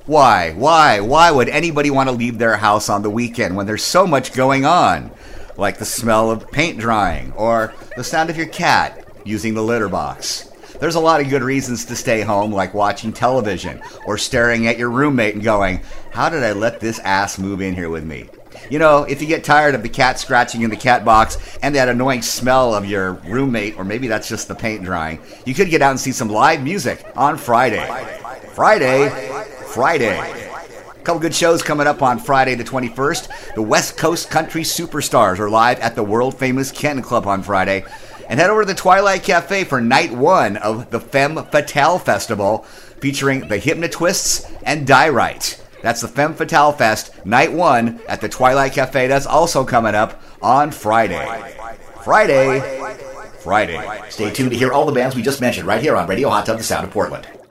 Why? Why would anybody want to leave their house on the weekend when there's so much going on? Like the smell of paint drying or the sound of your cat using the litter box. There's a lot of good reasons to stay home, like watching television or staring at your roommate and going, how did I let this ass move in here with me? You know, if you get tired of the cat scratching in the cat box and that annoying smell of your roommate, or maybe that's just the paint drying, you could get out and see some live music on Friday. Friday. A couple good shows coming up on Friday the 21st. The West Coast Country Superstars are live at the world-famous Kenton Club on Friday. And head over to the Twilight Cafe for night one of the Femme Fatale Festival, featuring the Hypnotwists and Die Right. That's the Femme Fatale Fest, night one at the Twilight Cafe. That's also coming up on Friday. Friday. Stay tuned to hear all the bands we just mentioned right here on Radio Hot Tub, the Sound of Portland.